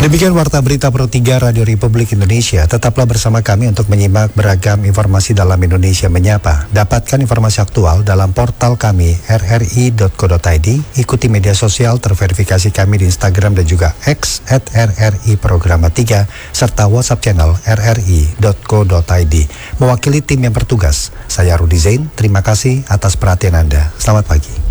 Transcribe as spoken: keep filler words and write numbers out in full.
Demikian Warta Berita Pro tiga Radio Republik Indonesia. Tetaplah bersama kami untuk menyimak beragam informasi dalam Indonesia Menyapa. Dapatkan informasi aktual dalam portal kami r r i dot co dot i d. Ikuti media sosial terverifikasi kami di Instagram dan juga X at r r i programa tiga serta WhatsApp channel r r i dot co dot i d. Mewakili tim yang bertugas, saya Rudi Zain. Terima kasih atas perhatian Anda. Selamat pagi.